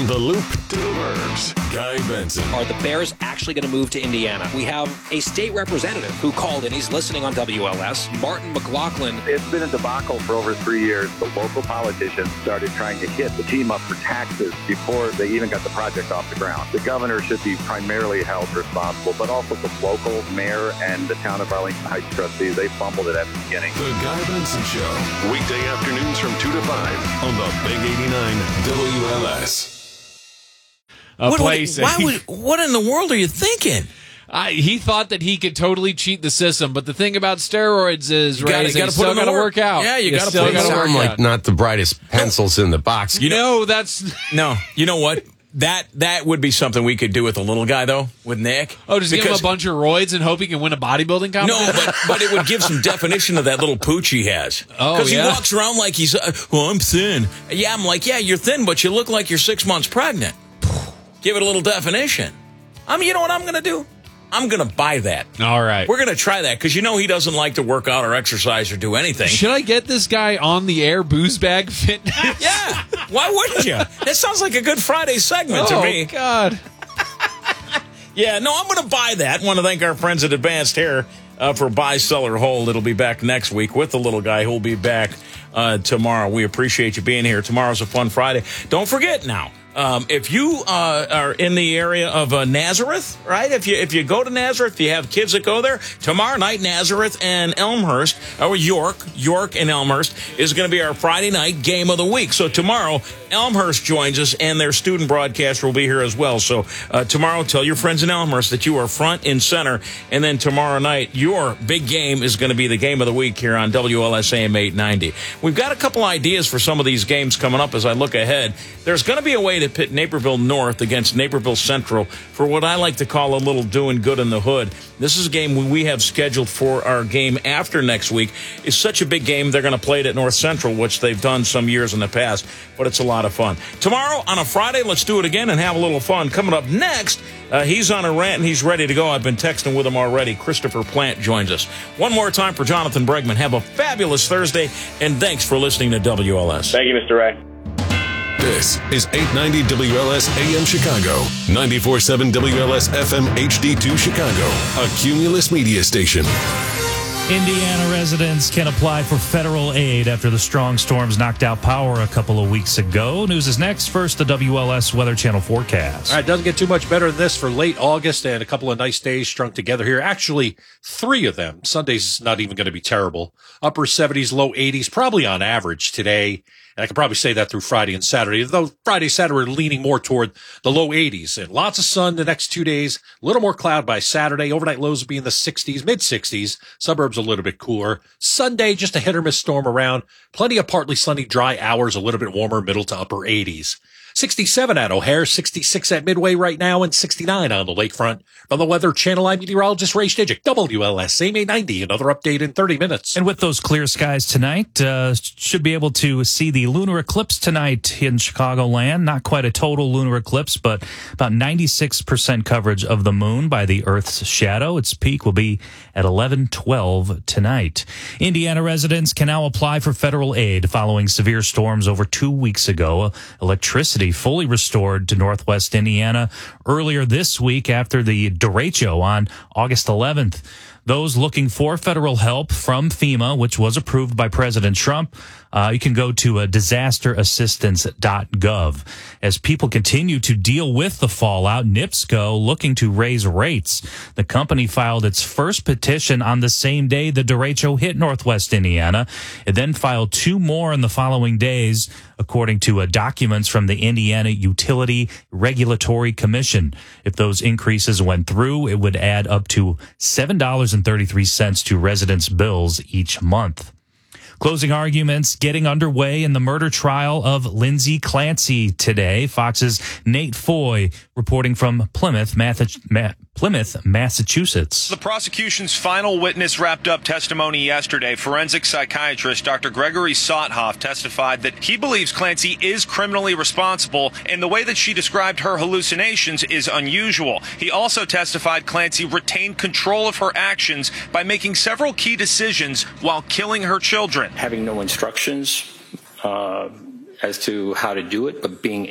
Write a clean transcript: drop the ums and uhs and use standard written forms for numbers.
From the Loop to the Burbs, Guy Benson. Are the Bears actually going to move to Indiana? We have a state representative who called in. He's listening on WLS, Martin McLaughlin. It's been a debacle for over 3 years. The local politicians started trying to hit the team up for taxes before they even got the project off the ground. The governor should be primarily held responsible, but also the local mayor and the town of Arlington Heights trustees. They fumbled it at the beginning. The Guy Benson Show. Weekday afternoons from 2 to 5 on the Big 89 WLS. What in the world are you thinking? He thought that he could totally cheat the system, but the thing about steroids is, you got to work out. Yeah, you got to put it in. Sound like not the brightest pencils in the box. You know what? That would be something we could do with the little guy, though, with Nick. Oh, just give him a bunch of roids and hope he can win a bodybuilding competition? No, but it would give some definition to that little pooch he has. Oh, because he walks around like he's, I'm thin. Yeah, I'm like, yeah, you're thin, but you look like you're 6 months pregnant. Give it a little definition. You know what I'm going to do? I'm going to buy that. All right. We're going to try that because he doesn't like to work out or exercise or do anything. Should I get this guy on the air booze bag fitness? Yeah. Why wouldn't you? That sounds like a good Friday segment to me. Oh, God. Yeah, no, I'm going to buy that. Want to thank our friends at Advanced Hair for Buy, Sell, or Hold. It'll be back next week with the little guy who'll be back tomorrow. We appreciate you being here. Tomorrow's a fun Friday. Don't forget now. If you are in the area of Nazareth, right? If you go to Nazareth, if you have kids that go there, tomorrow night, Nazareth and Elmhurst, or York and Elmhurst, is going to be our Friday night game of the week. So tomorrow, Elmhurst joins us, and their student broadcaster will be here as well. So tomorrow, tell your friends in Elmhurst that you are front and center. And then tomorrow night, your big game is going to be the game of the week here on WLS AM 890. We've got a couple ideas for some of these games coming up as I look ahead. There's going to be a way to pit Naperville North against Naperville Central for what I like to call a little doing good in the hood. This is a game we have scheduled for our game after next week. It's such a big game, they're going to play it at North Central, which they've done some years in the past, but it's a lot of fun. Tomorrow, on a Friday, let's do it again and have a little fun. Coming up next, he's on a rant and he's ready to go. I've been texting with him already. Christopher Plant joins us. One more time for Jonathan Bregman. Have a fabulous Thursday, and thanks for listening to WLS. Thank you, Mr. Ray. This is 890 WLS AM Chicago, 94.7 WLS FM HD2 Chicago, a Cumulus media station. Indiana residents can apply for federal aid after the strong storms knocked out power a couple of weeks ago. News is next. First, the WLS Weather Channel forecast. All right, doesn't get too much better than this for late August and a couple of nice days strung together here. Actually, 3 of them. Sunday's not even going to be terrible. Upper 70s, low 80s, probably on average today. And I can probably say that through Friday and Saturday, though Friday, Saturday are leaning more toward the low 80s. And lots of sun the next 2 days, a little more cloud by Saturday. Overnight lows will be in the 60s, mid-60s. Suburbs a little bit cooler. Sunday, just a hit-or-miss storm around. Plenty of partly sunny, dry hours, a little bit warmer, middle to upper 80s. 67 at O'Hare, 66 at Midway right now, and 69 on the lakefront. From the Weather Channel, I'm meteorologist Ray Stidgick, WLS, AM 890. Another update in 30 minutes. And with those clear skies tonight, should be able to see the lunar eclipse tonight in Chicagoland. Not quite a total lunar eclipse, but about 96% coverage of the moon by the Earth's shadow. Its peak will be at 11:12 tonight. Indiana residents can now apply for federal aid following severe storms over 2 weeks ago. Electricity fully restored to Northwest Indiana earlier this week after the derecho on August 11th. Those looking for federal help from FEMA, which was approved by President Trump, you can go to disasterassistance.gov. As people continue to deal with the fallout, NIPSCO looking to raise rates. The company filed its first petition on the same day the derecho hit Northwest Indiana. It then filed 2 more in the following days, according to documents from the Indiana Utility Regulatory Commission. If those increases went through, it would add up to $7.33 to residents' bills each month. Closing arguments getting underway in the murder trial of Lindsay Clancy today. Fox's Nate Foy reporting from Plymouth, Massachusetts. The prosecution's final witness wrapped up testimony yesterday. Forensic psychiatrist Dr. Gregory Sothoff testified that he believes Clancy is criminally responsible, and the way that she described her hallucinations is unusual. He also testified Clancy retained control of her actions by making several key decisions while killing her children. Having no instructions as to how to do it, but being